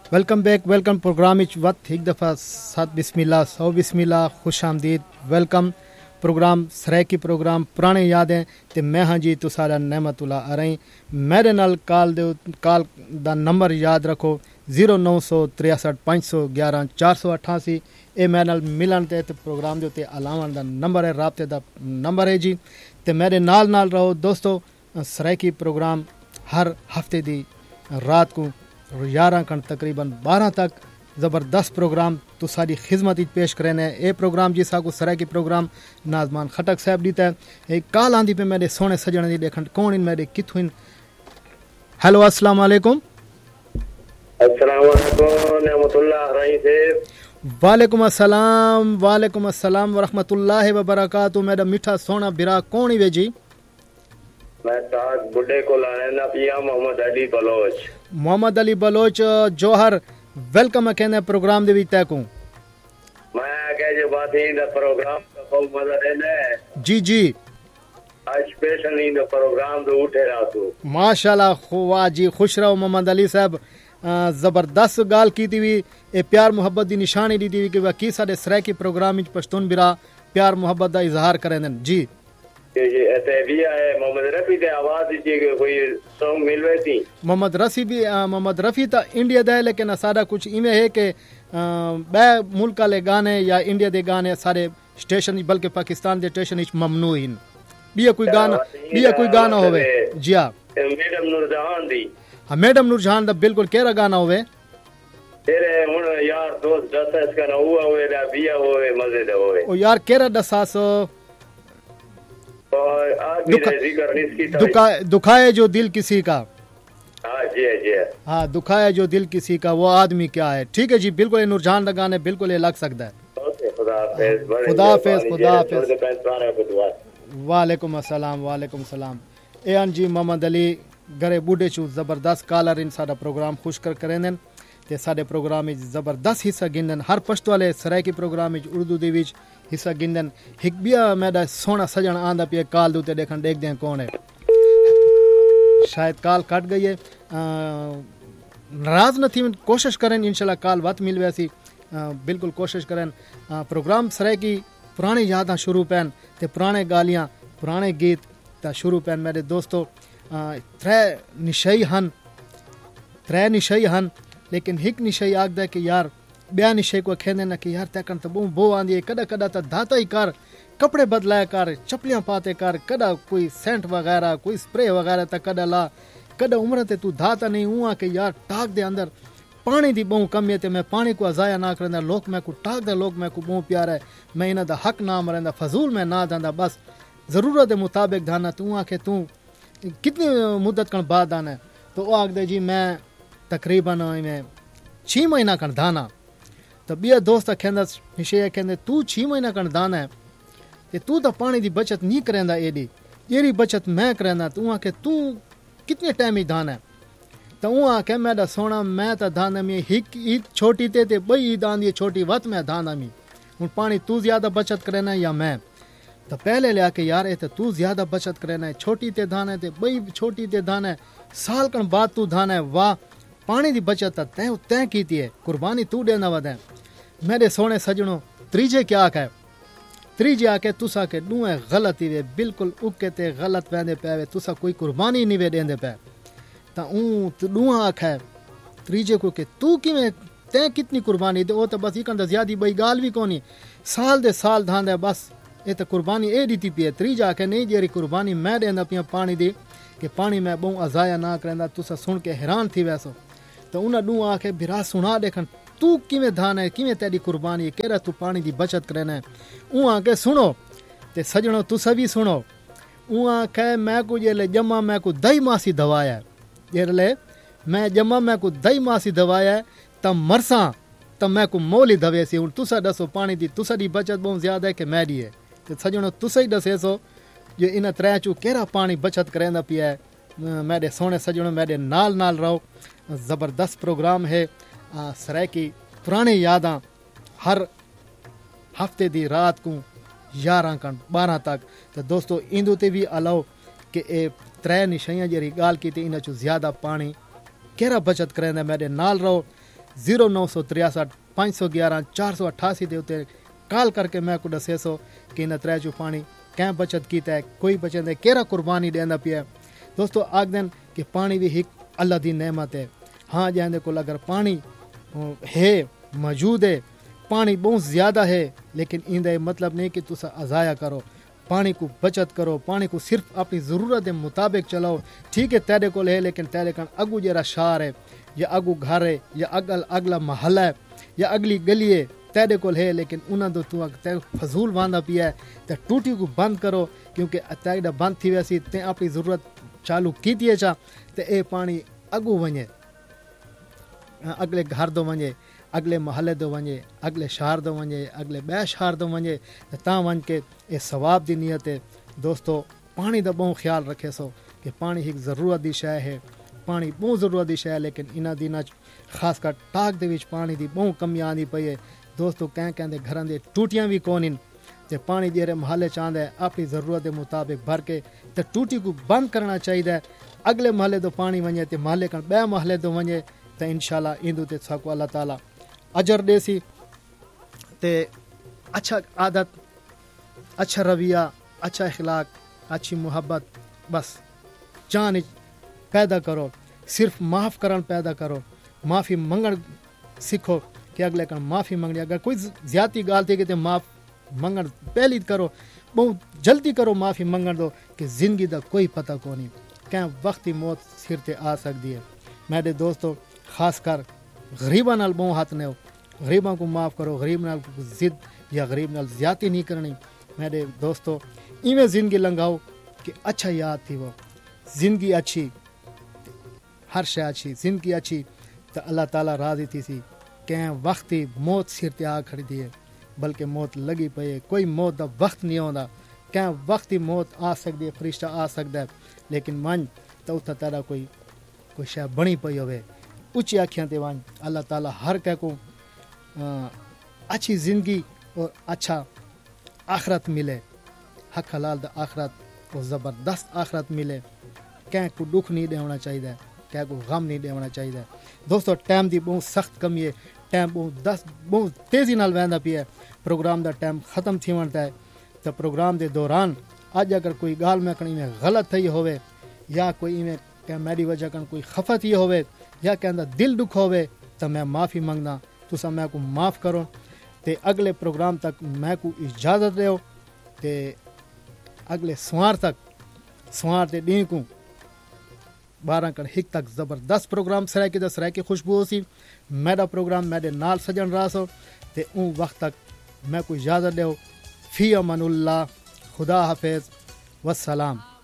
Welcome back welcome programme etch वक्त एक दफ़ा साथ बिस्मिल्लाह सौ बिस्मिल्लाह खुश आमदीद वेलकम प्रोग्राम सरायकी प्रोग्राम पुराने यादें ते मैं हाँ जी तुसारा नेमतुल्ला अरई मेरे नाल काल दा नंबर याद रखो 0963 511 488 ए मेरे नाल मिलन ते प्रोग्राम जो ते अलावन दा नंबर है राबते दा नंबर है जी ते मेरे नाल रहो दोस्तों सरायकी प्रोग्राम हर हफ्ते दी रात को 11 घंटे तकरीबन 12 तक ज़बरदस्त प्रोग्राम तो सारी खिदमत पेश करें ए प्रोग्राम जी साको सराय की प्रोग्राम नाजमान खटक साहब दी है एक काल आंदी पे मेरे सोने सजन दी देखन कौन इन मेरे किथु इन हेलो अस्सलाम वालेकुम वालेकुम अस्सलाम व रहमतुल्लाहि व बरकातहू मेरा मीठा सोना बिरा कौन ही वे जी मैं ताज बुड्ढे को लाने ना पिया मोहम्मद अली बलोच जोहर वेलकम कहने प्रोग्राम दे विच तैको मैं कह जे बात ही दा प्रोग्राम का बहुत मजा देने जी जी आज स्पेशल इन दा प्रोग्राम दो उठे रातो माशाल्लाह खुवा जी खुश रहो मोहम्मद अली साहब जबरदस्त गाल की थी ए प्यार मोहब्बत दी निशानी दी थी कि वकी साडे सराय के प्रोग्राम विच पश्तून बिरा प्यार मोहब्बत दा इजहार करें जी ये एते भी है मोहम्मद रफी दे आवाज जी कोई सॉन्ग मिलवे थी मोहम्मद रफी ता इंडिया दा है लेकिन सारा कुछ इमे है कि बे मुल्क वाले गाने या इंडिया दे गाने सारे स्टेशन बल्कि पाकिस्तान दे स्टेशन विच ममनू हैं बिया कोई गाना होवे जी हां मैडम नूरजहान दी हां मैडम नूरजहान दा बिल्कुल केरा गाना होवे तेरे हुन यार दोस्त दस का ना हुआ होवे दा बिया होवे मजे दे होवे ओ यार केरा दसास दुखाए जो दिल किसी का हाँ दुखाए जो दिल किसी का वो आदमी क्या है ठीक है जी बिल्कुल नूरजहान का गाने बिल्कुल ये लग सकता है खुदा हाफिज वालेकुम सलाम एन जी मोहम्मद अली गरे बूढ़े चू जबरदस्त कालर इन साडा प्रोग्राम खुश कर करें ते साडे प्रोग्राम में जबरदस्त हिस्सा गिंदन हर पश्त वाले सराय के प्रोग्राम में उर्दू दे विच हिस्सा गिंदन हिक बिया मेरा सोना सजन आंदा पे काल दूते देखन देख दे कौन है शायद काल कट गई है नाराज न थी कोशिश करें इंशाल्लाह काल बात मिल वैसी बिल्कुल कोशिश करें प्रोग्राम सराय की पुरानी यादां शुरू पैन ते पुराने गालियां पुराने गीत ता शुरू पैन मेरे दोस्तों त्रै निशाई हन लेकिन हिक निशाई आगदा कि यार ब्या निशाई को खेने न कि यार तकन तो बो आंदी है कदा कदा तो धाता ही कर कपड़े बदलाया कर चपलियां पाते कर कदा कोई सेंट वगैरह कोई स्प्रे वगैरह तक कदा ला कदा उम्र ते तू धाता नहीं हुआ कि यार टाक दे अंदर पानी दी बहु कमी है ते मैं पानी को अजाया ना करंदा लोग मैं को टाक दे लोग मैं को बहु प्यार है मैं इना दा हक ना मरंदा फजूल में ना दांदा बस जरूरत के मुताबिक धाना तू आके तू कितनी मुद्दत कण बाद आना तो आग दे जी मैं तकरीबन में 6 महीना कण दाना तो बिया दोस्त खेंदस निशे खेंदे तू 6 महीना कण दाना है ते तू तो पानी दी बचत नहीं करेंदा एडी बचत मैं करेंदा तू आके तू कितने टाइम ही दाना है तो ऊ आके मैं सोना मैं तो दाना में हिक ईद छोटी ते बई ईद आंदी छोटी वत में दाना में हुन पानी तू ज्यादा बचत करेना या मैं तो पहले ले आके यार तो तू ज्यादा बचत करेना है छोटी ते दाना ते बई छोटी ते दाना है साल कण बाद तू दाना है वाह पानी दी बचत तैं कीती है कुर्बानी तू देना वद मेरे सोने सजनों त्रीजे क्या आखे त्रीजे आके तुसा के दूए गलत ही वे बिल्कुल उके ते गलत वेंदे पे तुसा कोई कुर्बानी नहीं वे देंदे पे ता दूआ आखे त्रीजे को के तू किवें तैं कितनी कुर्बानी दे ओ तो बस इकन ज्यादा बई गाल भी कोनी साल दे साल धांदे बस ये तो कुर्बानी ए दी पी है त्रीजा आखे नहीं जेरी कुर्बानी मैं देंदा पिया पानी दी कि पानी मैं बहु अजाया ना करेंदा तुसा सुन के हैरान थी वैसो तो उन्हें दू आके बिरा सुना देखन तू किवें धान है किवें तेरी कुर्बानी है केरा तू पानी दी बचत करना है ऊ आके सुनो ते सजणो तुसा भी सुनो ऊ आके मैं को ये जम्मा मैं को दही मासी दवाया ये मैं जम्मा मैं को दही मासी दवाया तब मरसा तब मैं को मोली दवे सी हुन तुसा दसो पानी दी तुसा दी बचत बहुत ज्यादा है कि मैं दी है ते सजणो तुसा ही दसे सो जो इन त्रै चू केरा पानी बचत करेंदा पिया है मेरे सोने सजणो मेरे नाल रहो ज़बरदस्त प्रोग्राम है सराय की पुराने यादां हर हफ्ते दी रात को 11 कण 12 तक तो दोस्तों इंदू ते भी अलाओ कि ए त्रै निशाइयां जेरी गाल की इन चू ज्यादा पानी केरा बचत करेंदा मेरे नाल रहो 0963 511 488 ਦੇ ਉੱਤੇ ਕਾਲ ਕਰਕੇ ਮੈਂ ਕੋ ਦੱਸੇ ਸੋ ਕਿ ਇਹਨਾਂ ਤਰੇ ਚੋਂ ਪਾਣੀ ਕਿਵੇਂ ਬਚਤ ਕੀਤਾ ਹੈ, ਕੋਈ ਬਚਤ ਹੈ, ਕਿਹੜਾ ਕੁਰਬਾਨੀ ਦੇਂਦਾ ਪਿਆ। ਦੋਸਤੋ ਆਖਦਨ ਕਿ ਪਾਣੀ ਵੀ ਇੱਕ अल्लाह दी नेमत है। हाँ जैसे को अगर पानी है मौजूद है, पानी बहुत ज़्यादा है, लेकिन इंदा मतलब नहीं कि तुसा अज़ाया करो, पानी को बचत करो, पानी को सिर्फ अपनी ज़रूरत के मुताबिक चलाओ। ठीक है तेरे को है, लेकिन तेरे कन अगू जरा शहर है या अगू घर है या अगला महल है या अगली गली है तेरे को है, लेकिन उन्हें तो तू फजूल बांधा पिया है तो टूटी को बंद करो, क्योंकि तेरा बंद थी वैसी ते अपनी ज़रूरत चालू की चा तो ये पानी अगू वने, अगले घर दो वने, अगले महल्ले दो वने, अगले शहर दो वने, अगले ॿ शहर दो वने ता वन के ये सवाब दी नियत है। दोस्तों पानी का बहुत ख्याल रखे सो कि पानी एक ज़रूरत की शय है, पानी बहुत ज़रूरत की शय है, लेकिन इन्हां दिनां खास कर टाक दे विच पानी की बहुत कमी आंदी पई है। दोस्तों कहते घरां दे टूटियां भी कोन इन ते पानी जेरे महल्ले चांदा है अपनी ज़रूरत के मुताबिक भर के ते टूटी को बंद करना चाहिए। अगले महल्ले तो पानी वने ते महल्ले कण ॿ महल्ले तो वने तो इंशाल्लाह इंदू ते साको अल्लाह ताला अजर देसी ते अच्छा आदत, अच्छा रवैया, अच्छा इखलाक, अच्छी मोहब्बत बस जान पैदा करो, सिर्फ माफ़ करन पैदा करो, माफ़ी मंगण सीखो कि अगले कण माफ़ी मंगनी, अगर कोई ज़्यादती गाल थी कि माफ़ मंगण पहली करो, बहुत जल्दी करो माफ़ी मंगण दो कि ज़िंदगी का कोई पता को नहीं, क्या वक्त ही मौत सिर ते आ सकती है। मेरे दोस्तों खास कर गरीबा नाल बहुत हाथ ने हो, गरीबों को माफ़ करो, गरीब नाल जिद या गरीब नाल ज़्यादती नहीं करनी। मेरे दोस्तों इवें ज़िंदगी लंघाओ कि अच्छा याद थी वो ज़िंदगी अच्छी, हर शय अच्छी, ज़िंदगी अच्छी तो अल्लाह ताला राज़ी थी सी। क्या वक्त ही मौत सिर ते आ खड़ी थी है, बल्कि मौत लगी पई है, कोई मौत का वक्त नहीं आता। क्या वक्त ही मौत आ सकती है, फरिश्ता आ सकता है, लेकिन मन तो उत्थे तेरा कोई शय बनी पई होवे, उच्ची आखियां ते वन अल्लाह ताला हर कह को अच्छी ज़िंदगी और अच्छा आखरत मिले, हक हलाल दा आखरत और ज़बरदस्त आखरत मिले। क्या को दुख नहीं देना चाहिए, क्या को गम नहीं देना चाहिए। दोस्तों टाइम की बहुत सख्त कमी है, टाइम बहुत तेज़ी नाल वहंदा पिया, प्रोग्राम का टाइम ख़त्म थी वणता है। तो प्रोग्राम के दौरान अज अगर कोई गाल में कहीं में गलत थी होवे या कोई इवें क्या मेरी वजह कन कोई खफा थी होवे या कहंदा दिल दुख होवे तो मैं माफ़ी मंगदा, तुसा मैं को माफ़ करो। ते अगले प्रोग्राम तक मैं को इजाज़त दो ते अगले सुवार तक, सुवार ते ॾींहं को 12 कण 1 तक ज़बरदस्त प्रोग्राम सरायकी खुशबू होसी। मेरा प्रोग्राम मेरे नाल सजन रासो ते उन वक्त तक मैं को इजाज़त दो। फ़ी अमानुल्लाह, खुदा हाफिज़, वस्सलाम।